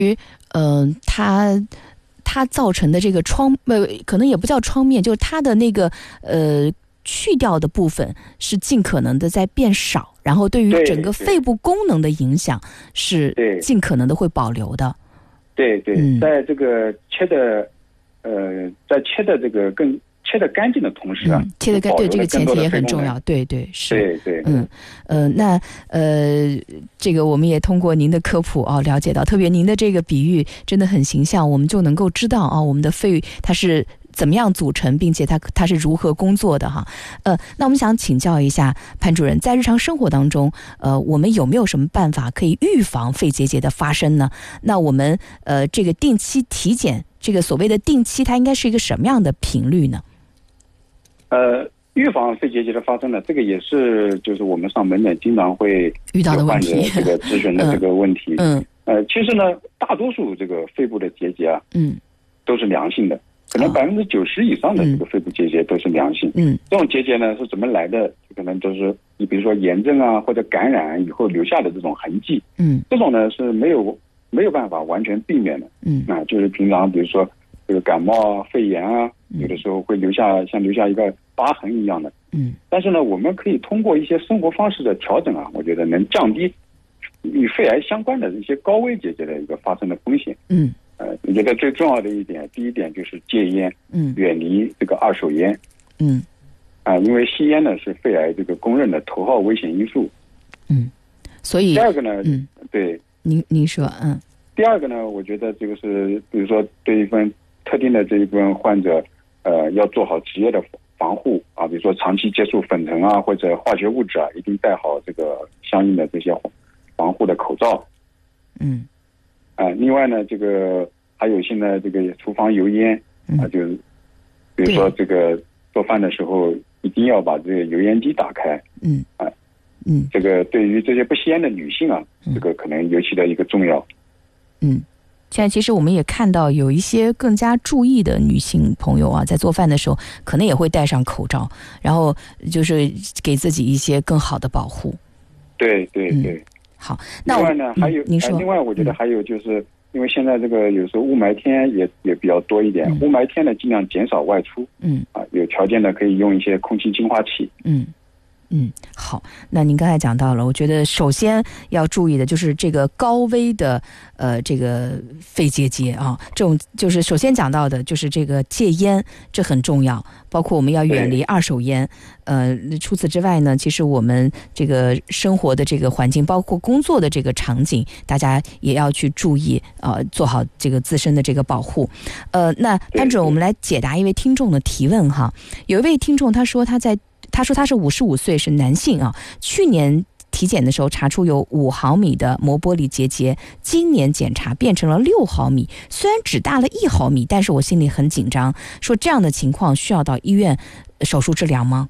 于它造成的这个可能也不叫创面，就是它的那个去掉的部分是尽可能的在变少，然后对于整个肺部功能的影响是尽可能的会保留的。 对对，在这个切的这个更切得干净的同时啊， 切得干对这个前提也很重要，对对是， 对， 那这个我们也通过您的科普了解到，特别您的这个比喻真的很形象，我们就能够知道我们的肺它是怎么样组成，并且它是如何工作的哈。那我们想请教一下潘主任，在日常生活当中，我们有没有什么办法可以预防肺结节的发生呢？那我们这个定期体检，这个所谓的定期，它应该是一个什么样的频率呢？ 预防肺结节的发生呢，这个也是就是我们上门诊经常会遇到的问题， 这个咨询的这个问题。其实呢，大多数这个肺部的结节啊，都是良性的，可能90%以上的这个肺部结节都是良性。这种结节呢是怎么来的？可能都是你比如说炎症啊或者感染以后留下的这种痕迹。这种呢是没有办法完全避免的。就是平常比如说这个感冒啊、肺炎啊，有的时候会留下一个疤痕一样的。但是呢，我们可以通过一些生活方式的调整啊，我觉得能降低与肺癌相关的一些高危结节的一个发生的风险。我觉得最重要的第一点就是戒烟，远离这个二手烟。因为吸烟呢是肺癌这个公认的头号危险因素。 所以第二个呢，对， 您说， 第二个呢，我觉得这个是，比如说对一份特定的这一部分患者，要做好职业的防护啊，比如说长期接触粉尘啊或者化学物质啊，一定戴好这个相应的这些防护的口罩。另外呢，这个还有现在这个厨房油烟啊，就是比如说这个做饭的时候一定要把这个油烟机打开。这个对于这些不吸烟的女性啊，这个可能尤其的一个重要。 现在其实我们也看到有一些更加注意的女性朋友啊，在做饭的时候可能也会戴上口罩，然后就是给自己一些更好的保护。对。好，那另外呢，还有另外我觉得还有就是因为现在这个有时候雾霾天也比较多一点，雾霾天呢尽量减少外出。有条件的可以用一些空气净化器。 好，那您刚才讲到了，我觉得首先要注意的就是这个高危的这个肺结节啊，这种就是首先讲到的就是这个戒烟，这很重要，包括我们要远离二手烟。除此之外呢，其实我们这个生活的这个环境，包括工作的这个场景，大家也要去注意做好这个自身的这个保护。那潘主任，我们来解答一位听众的提问哈。有一位听众他说他是55岁，是男性啊，去年体检的时候查出有5毫米的膜玻璃结节，今年检查变成了6毫米，虽然只大了1毫米，但是我心里很紧张，说这样的情况需要到医院手术治疗吗？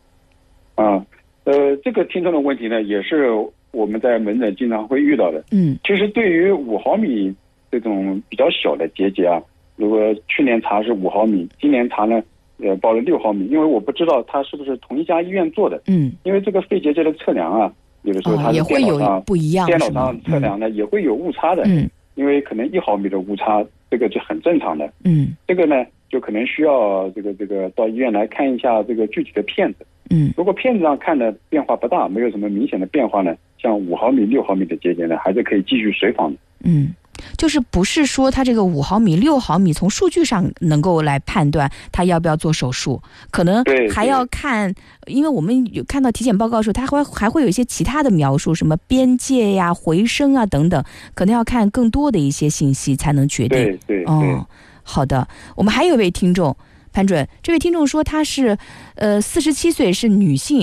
这个听众的问题呢，也是我们在门诊经常会遇到的。其实对于5毫米这种比较小的结节啊，如果去年查是5毫米，今年查呢报了6毫米，因为我不知道它是不是同一家医院做的。因为这个肺结节的测量啊，有的时候它也会有不一样， 电脑上测量呢也会有误差的。因为可能1毫米的误差，这个就很正常的。这个呢就可能需要这个到医院来看一下这个具体的片子。如果片子上看的变化不大，没有什么明显的变化呢，像5毫米、6毫米的结节呢，还是可以继续随访的。 就是不是说它这个5毫米、6毫米从数据上能够来判断它要不要做手术，可能还要看，因为我们有看到体检报告的时候，它还会有一些其他的描述，什么边界呀、回声啊等等，可能要看更多的一些信息才能决定。 对。 好的，我们还有一位听众潘主任，这位听众说他是47岁，是女性。